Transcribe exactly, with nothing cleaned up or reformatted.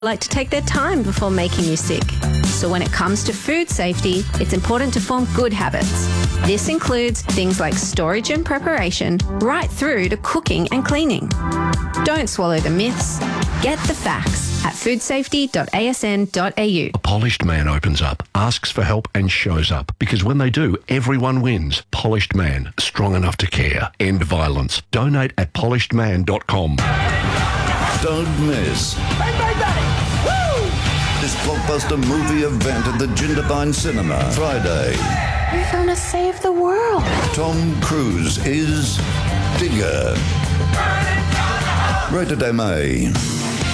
like to take their time before making you sick. So when it comes to food safety, it's important to form good habits. This includes things like storage and preparation, right through to cooking and cleaning. Don't swallow the myths. Get the facts at food safety dot a s n dot a u. A polished man opens up, asks for help and shows up. Because when they do, everyone wins. Polished Man, strong enough to care. End violence. Donate at polished man dot com. Don't miss Bang, bang, bang! Woo! this blockbuster movie event at the Jindabyne Cinema. Friday, We're gonna save the world. Tom Cruise is Digger. Rated M A.